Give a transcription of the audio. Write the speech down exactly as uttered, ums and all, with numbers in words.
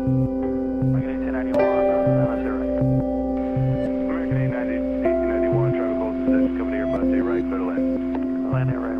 American eighteen ninety-one, uh, M S A right. American eight ninety, eighteen ninety-one, traffic hold position, coming to Airbus A right, clear to land. Land air right.